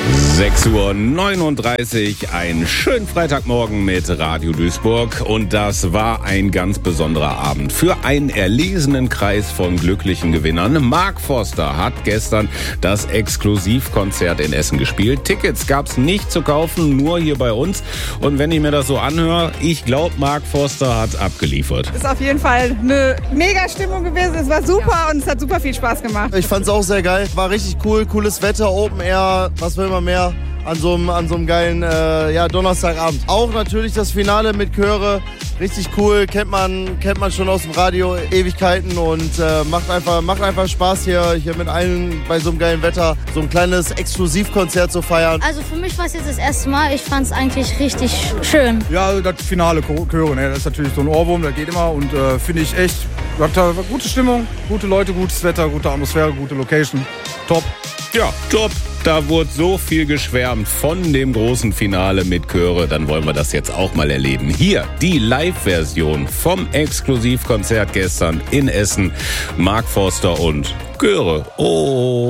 6:39 Uhr, ein schönen Freitagmorgen mit Radio Duisburg. Und das war ein ganz besonderer Abend für einen erlesenen Kreis von glücklichen Gewinnern. Mark Forster hat gestern das Exklusivkonzert in Essen gespielt. Tickets gab's nicht zu kaufen, nur hier bei uns. Und wenn ich mir das so anhöre, ich glaube, Mark Forster hat abgeliefert. Ist auf jeden Fall eine mega Stimmung gewesen. Es war super und es hat super viel Spaß gemacht. Ich fand's auch sehr geil. War richtig cool, cooles Wetter, Open Air, was will man mehr an so einem geilen Donnerstagabend. Auch natürlich das Finale mit Chöre, richtig cool, kennt man schon aus dem Radio Ewigkeiten und macht einfach Spaß hier mit allen bei so einem geilen Wetter so ein kleines Exklusivkonzert zu feiern. Also für mich war es jetzt das erste Mal, ich fand es eigentlich richtig schön. Ja, also das Finale Chöre, das ist natürlich so ein Ohrwurm, das geht immer und finde ich echt, hat gute Stimmung, gute Leute, gutes Wetter, gute Atmosphäre, gute Location, top. Ja, top. Da wurde so viel geschwärmt von dem großen Finale mit Chöre. Dann wollen wir das jetzt auch mal erleben. Hier die Live-Version vom Exklusivkonzert gestern in Essen. Mark Forster und Chöre. Oh.